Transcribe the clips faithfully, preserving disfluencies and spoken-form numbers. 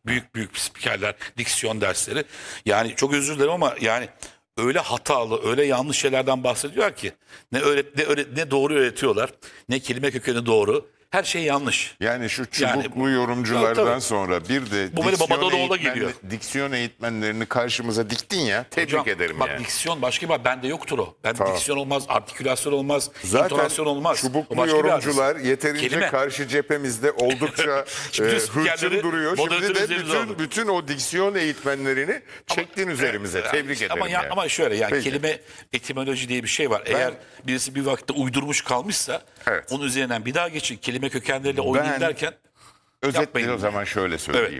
Büyük büyük spikerler, diksiyon dersleri. Yani çok özür dilerim ama yani öyle hatalı, öyle yanlış şeylerden bahsediyor ki ne öğret ne, öğret, ne doğru öğretiyorlar, ne kelime kökeni doğru. Her şey yanlış. Yani şu Yani çubuklu bu- yorumculardan Ya, tabii. sonra bir de Bu böyle diksiyon, Babadanoğlu'na eğitmenle- geliyor. diksiyon eğitmenlerini karşımıza diktin ya. Tebrik Hocam, ederim bak yani. diksiyon başka bir var. Bende yoktur o. Ben Tamam. diksiyon olmaz, artikülasyon olmaz, Zaten intonasyon olmaz. O çubuklu başka bir yorumcular hadise. yeterince Kelime. karşı cephemizde oldukça e, Şimdi hırçın spikerleri duruyor. Şimdi moderatör de üzerimize bütün, aldık. bütün o diksiyon eğitmenlerini çektin üzerimize. Yani Tebrik işte ederim. ama, ya, yani. ama şöyle yani Peki. kelime etimoloji diye bir şey var. Eğer birisi bir vakitte uydurmuş kalmışsa Evet. onun üzerinden bir daha geçin. Kelime kökenleriyle oynayın Ben- derken Özetle yapmayın. o zaman şöyle söyleyeyim.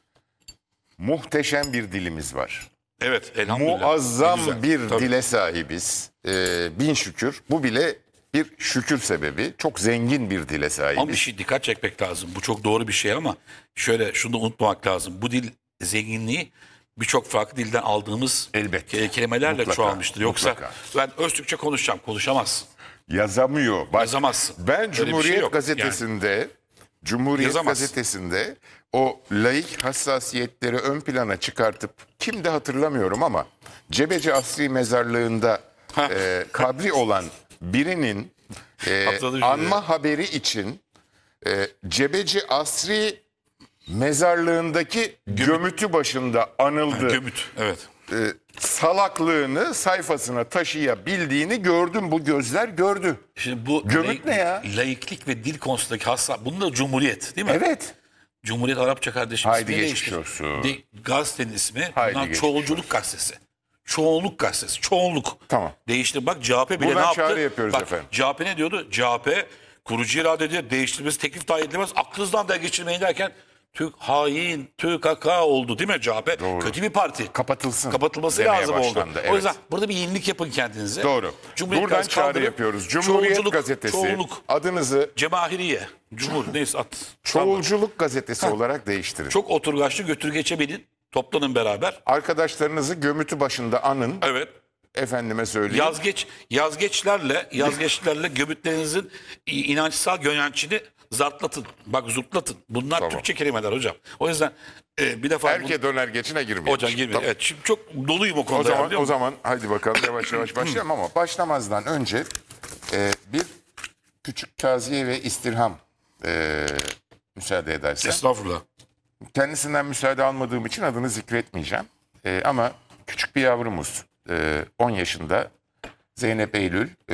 Muhteşem bir dilimiz var. evet elhamdülillah. Muazzam Ne güzel. bir Tabii. dile sahibiz. Ee, bin şükür. Bu bile bir şükür sebebi. Çok zengin bir dile sahibiz. Ama bir şey dikkat çekmek lazım. Bu çok doğru bir şey ama şöyle şunu da unutmamak lazım. Bu dil zenginliği birçok farklı dilden aldığımız Elbette. ke- kelimelerle Mutlaka, çoğalmıştır. Yoksa mutlaka. ben öz Türkçe konuşacağım. Konuşamazsın. Yazamıyor. Bak, Yazamazsın. ben Öyle bir şey Cumhuriyet yok. Gazetesi'nde Cumhuriyet Yazamazsın. Gazetesi'nde o laik hassasiyetleri ön plana çıkartıp kimde hatırlamıyorum ama Cebeci Asri Mezarlığı'nda Ha. e, kabri olan birinin e, Hatırladım anma şimdi. haberi için e, Cebeci Asri Mezarlığı'ndaki gömütü başında anıldı. Gömüt. Evet. e, salaklığını sayfasına taşıyabildiğini gördüm. Bu gözler gördü. Şimdi bu Gömüt laik- ne ya? Laiklik ve dil konusundaki hassas. Bunun da Cumhuriyet değil mi? Evet. Cumhuriyet Arapça kardeşim. Haydi ismi geçmiş değişti. olsun. De, gazetenin ismi. Haydi Bundan geçmiş çoğulculuk gazetesi. Çoğunluk gazetesi. Çoğunluk. Tamam. Değişti. Bak C H P bile Buradan ne yaptı? çağrı yapıyoruz Bak, efendim. C H P ne diyordu? C H P kurucu irade diye değiştirmesi teklif dahi edilemez. Aklınızdan da geçirmeyin derken Türk hain, Türk K oldu değil mi C H P? Doğru. Kötü bir parti. Kapatılsın Kapatılması demeye lazım oldu. başlandı, O evet. yüzden burada bir yenilik yapın kendinize. Doğru. Cumhuriyet Buradan gazetesi çağrı kaldırın. yapıyoruz. Cumhuriyet Çoğulculuk, Gazetesi Çoğunluk. adınızı Cemahiriye. Cumhur neyse at. Çoğulculuk Gazetesi olarak değiştirin. Çok oturgaçlı götür geçe bilin. Toplanın beraber. Arkadaşlarınızı gömütü başında anın. Evet. Efendime söyleyeyim. Yazgeç yazgeçlerle yazgeçlerle göbütlerinizin i- inançsal gönençini zartlatın. Bak zurtlatın. Bunlar Tamam. Türkçe kelimeler hocam. O yüzden e, bir defa bu- Erke döner geçine girmeyin. hocam girmeyin. Tamam. Evet şimdi çok doluyum o O konuda. zaman, biliyor o musun? zaman hadi bakalım yavaş yavaş başlayalım ama başlamazdan önce e, bir küçük taziye ve istirham e, müsaade edersen. Estağfurullah. Kendisinden müsaade almadığım için adını zikretmeyeceğim. E, ama küçük bir yavrumuz e, on yaşında Zeynep Eylül e,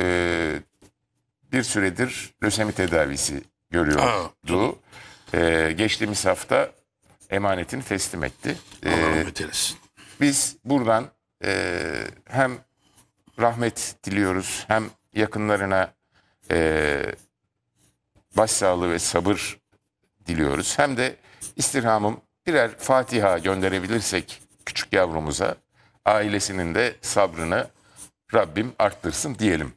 bir süredir lösemi tedavisi görüyordu. E, geçtiğimiz hafta emanetini teslim etti. E, Allah rahmet eylesin. Biz buradan e, hem rahmet diliyoruz hem yakınlarına e, başsağlığı ve sabır diliyoruz. Hem de istirhamım birer Fatiha gönderebilirsek küçük yavrumuza ailesinin de sabrını Rabbim arttırsın diyelim.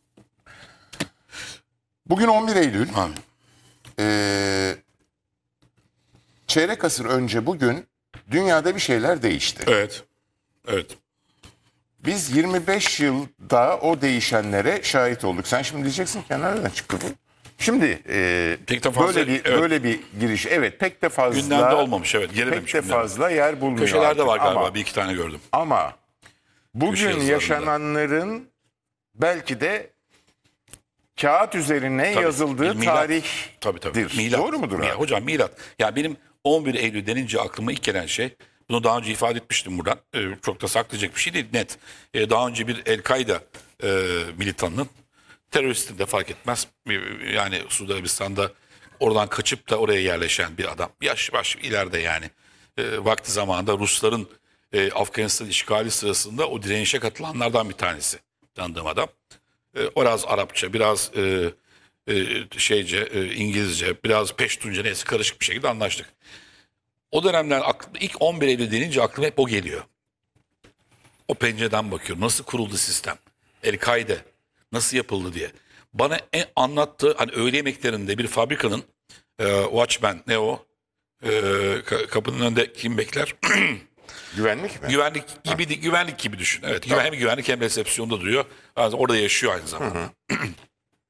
Bugün on bir Eylül. Amin. E, çeyrek asır önce bugün dünyada bir şeyler değişti. Evet. Evet. Biz yirmi beş yılda o değişenlere şahit olduk. Sen şimdi diyeceksin ki nereden çıktı bu? Şimdi e, Pek de fazla- böyle bir evet. böyle bir giriş. Evet, pek de fazla Gündemde olmamış, evet, Pek gelememiş de gündeme. fazla yer bulmuyor. Köşelerde artık. var galiba Ama, bir iki tane gördüm. ama Köşe bugün yazılarında. yaşananların belki de kağıt üzerine Tabii, yazıldığı bir milat. tarihtir. Tabii tabii. Doğru mudur abi? Ya, hocam milat. Ya benim on bir Eylül denince aklıma ilk gelen şey, bunu daha önce ifade etmiştim buradan. Ee, çok da saklayacak bir şey değil, net. Ee, daha önce bir El-Kaide e, militanının, teröristin de fark etmez. Ee, Yani Suudi Arabistan'da oradan kaçıp da oraya yerleşen bir adam. Yaş baş ileride yani. Ee, vakti zamanında Rusların e, Afganistan işgali sırasında o direnişe katılanlardan bir tanesi. Tanıdığım adam. E, biraz Arapça, biraz e, e, şeyce, e, İngilizce, biraz Peştunca neyse karışık bir şekilde anlaştık. O dönemler aklım, ilk on bir Eylül denince aklıma hep o geliyor. O pencereden bakıyorum. Nasıl kuruldu sistem? El-Kaide nasıl yapıldı diye. Bana en anlattığı hani öğle yemeklerinde bir fabrikanın e, watchman ne o? E, ka- kapının önünde kim bekler? Güvenlik mi? Güvenlik gibi güvenlik gibi düşün. Evet. güven- Hem güvenlik hem resepsiyonda duruyor. Yani orada yaşıyor aynı zamanda.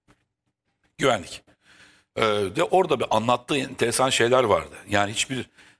Güvenlik. Ee, de orada bir anlattığı enteresan şeyler vardı. Yani hiçbir